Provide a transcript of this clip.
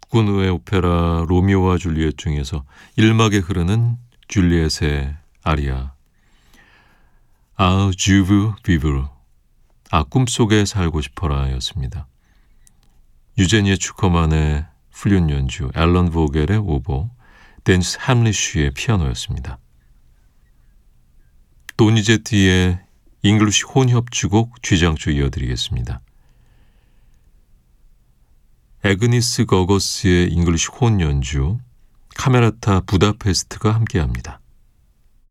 고군의 오페라 로미오와 줄리엣 중에서 1막에 흐르는 줄리엣의 아리아 아 주브 비브르 꿈속에 살고 싶어라 였습니다. 유제니의 추커만의 플룻 연주, 앨런 보겔의 오보, 댄스 함리쉬의 피아노였습니다. 도니제티의 잉글리시 혼협주곡 쥐장주 이어드리겠습니다. 에그니스 거거스의 잉글리시 혼 연주, 카메라타 부다페스트가 함께합니다.